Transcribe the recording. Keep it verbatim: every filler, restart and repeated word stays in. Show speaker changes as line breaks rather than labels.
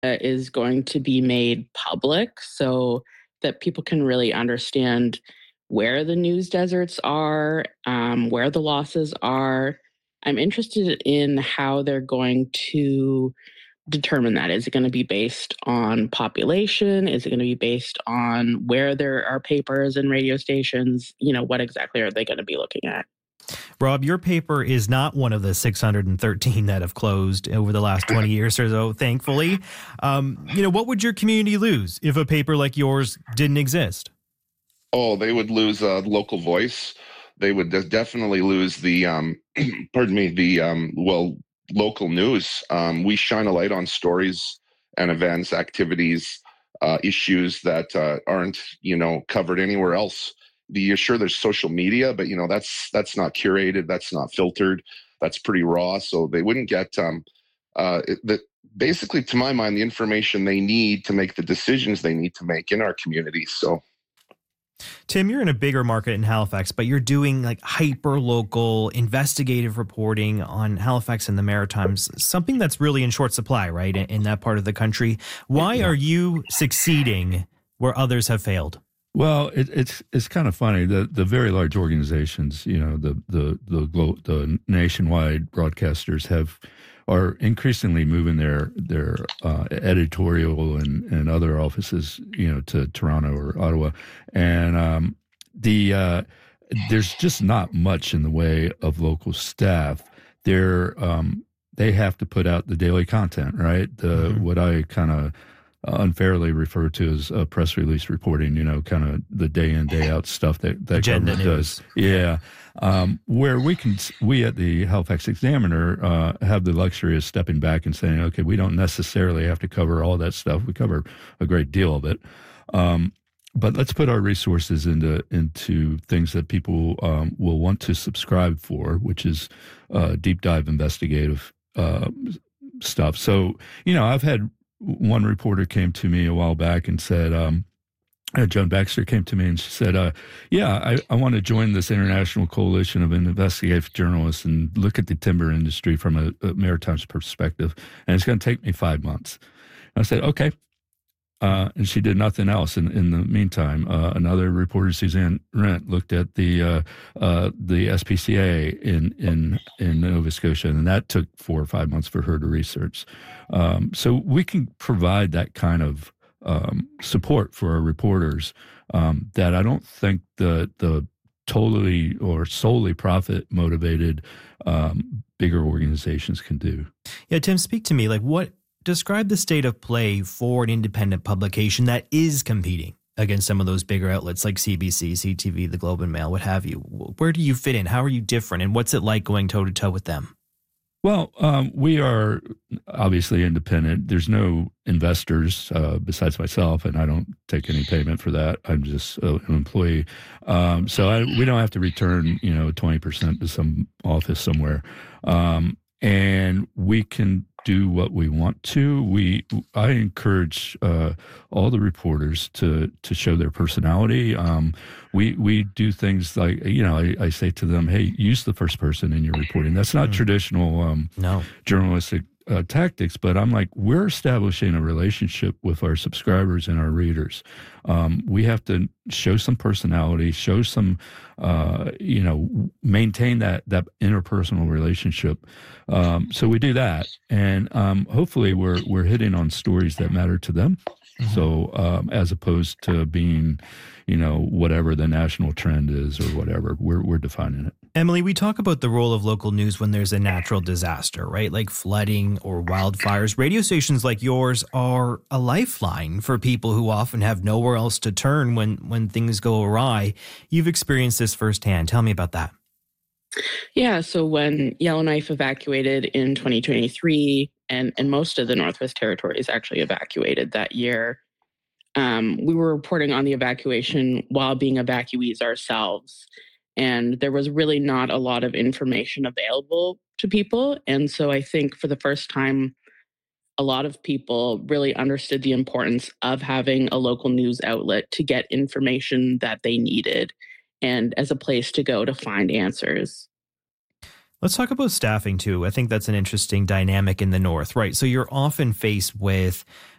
uh, is going to be made public so that people can really understand where the news deserts are, um, where the losses are. I'm interested in how they're going to determine that. Is it going to be based on population? Is it going to be based on where there are papers and radio stations? You know, what exactly are they going to be looking at?
Rob, your paper is not one of the six hundred thirteen that have closed over the last twenty years or so, thankfully. Um, you know, what would your community lose if a paper like yours didn't exist?
Oh, they would lose a local voice. They would definitely lose the, um, pardon me, the, um, well, local news. Um, we shine a light on stories and events, activities, uh, issues that uh, aren't, you know, covered anywhere else. You're sure there's social media, but you know that's that's not curated, that's not filtered, that's pretty raw. So they wouldn't get um, uh, it, the, basically, to my mind, the information they need to make the decisions they need to make in our community. So.
Tim, you're in a bigger market in Halifax, but you're doing like hyper local investigative reporting on Halifax and the Maritimes, something that's really in short supply, right, in, in that part of the country. Why yeah. are you succeeding where others have failed?
Well, it, it's it's kind of funny. The the very large organizations, you know, the the the glo- the nationwide broadcasters have are increasingly moving their their uh, editorial and, and other offices, you know, to Toronto or Ottawa, and um, the uh, there's just not much in the way of local staff. They're um, they have to put out the daily content, right? The mm-hmm. what I kind of unfairly referred to as uh, press release reporting, you know, kind of the day in, day out stuff that, that
Agenda
government does. Yeah. Um, where we can, we at the Halifax Examiner uh, have the luxury of stepping back and saying, okay, we don't necessarily have to cover all that stuff. We cover a great deal of it. Um, but let's put our resources into into things that people um, will want to subscribe for, which is uh, deep dive investigative uh, stuff. So, you know, I've had one reporter came to me a while back and said, um, uh, Joan Baxter came to me and she said, uh, yeah, I, I want to join this international coalition of investigative journalists and look at the timber industry from a, a Maritimes perspective. And it's going to take me five months. And I said, okay. Uh, and she did nothing else. In, in the meantime, uh, another reporter, Suzanne Rent, looked at the uh, uh, the S P C A in in in Nova Scotia, and that took four or five months for her to research. Um, so we can provide that kind of um, support for our reporters um, that I don't think the the totally or solely profit motivated um, bigger organizations can do.
Yeah, Tim, speak to me. Like what? Describe the state of play for an independent publication that is competing against some of those bigger outlets like C B C, C T V, the Globe and Mail, what have you. Where do you fit in? How are you different? And what's it like going toe-to-toe with them?
Well, um, we are obviously independent. There's no investors uh, besides myself, and I don't take any payment for that. I'm just uh, an employee. Um, so I, we don't have to return, you know, twenty percent to some office somewhere. Um, and we can do what we want to. We, I encourage uh, all the reporters to to show their personality. Um, we we do things like, you know, I, I say to them, hey, use the first person in your reporting. That's not mm. traditional um,
no.
journalistic uh, tactics, but I'm like, we're establishing a relationship with our subscribers and our readers. Um, we have to show some personality, show some, uh, you know, maintain that that interpersonal relationship. Um, so we do that, and um, hopefully we're we're hitting on stories that matter to them. Mm-hmm. So um, as opposed to being, you know, whatever the national trend is or whatever, we're we're defining it.
Emily, we talk about the role of local news when there's a natural disaster, right? Like flooding or wildfires. Radio stations like yours are a lifeline for people who often have nowhere else to turn when, when things go awry. You've experienced this firsthand. Tell me about that.
Yeah, so when Yellowknife evacuated in twenty twenty-three, and, and most of the Northwest Territories actually evacuated that year, um, we were reporting on the evacuation while being evacuees ourselves. And there was really not a lot of information available to people. And so I think for the first time, a lot of people really understood the importance of having a local news outlet to get information that they needed and as a place to go to find answers.
Let's talk about staffing too. I think that's an interesting dynamic in the North, right? So you're often faced with